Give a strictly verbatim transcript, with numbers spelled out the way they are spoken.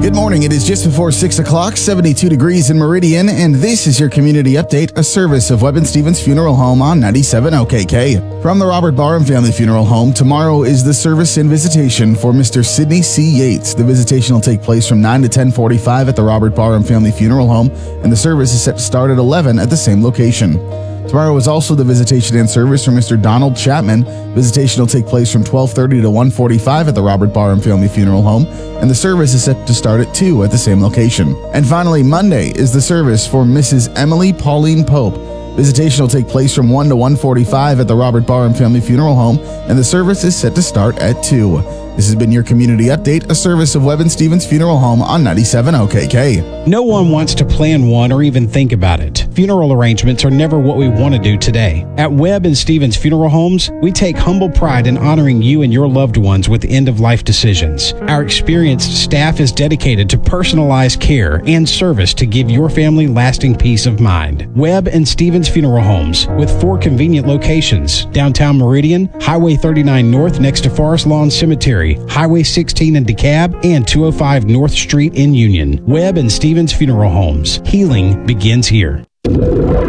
Good morning. It is just before six o'clock, seventy-two degrees in Meridian, and this is your community update, a service of Webb and Stevens Funeral Home on ninety-seven O K K. From the Robert Barham Family Funeral Home, tomorrow is the service and visitation for Mister Sidney C. Yates. The visitation will take place from nine to ten forty-five at the Robert Barham Family Funeral Home, and the service is set to start at eleven at the same location. Tomorrow is also the visitation and service for Mister Donald Chapman. Visitation will take place from twelve thirty to one forty-five at the Robert Barham Family Funeral Home, and the service is set to start at two at the same location. And finally, Monday is the service for Missus Emily Pauline Pope. Visitation will take place from one to one forty-five at the Robert Barham Family Funeral Home, and the service is set to start at two. This has been your community update, a service of Webb and Stevens Funeral Home on ninety-seven O K K. No one wants to plan one or even think about it. Funeral arrangements are never what we want to do today. At Webb and Stevens Funeral Homes, we take humble pride in honoring you and your loved ones with end-of-life decisions. Our experienced staff is dedicated to personalized care and service to give your family lasting peace of mind. Webb and Stevens Funeral Homes, with four convenient locations: downtown Meridian, Highway thirty-nine North next to Forest Lawn Cemetery, Highway sixteen in DeKalb, and two oh five North Street in Union. Webb and Stevens Funeral Homes. Healing begins here.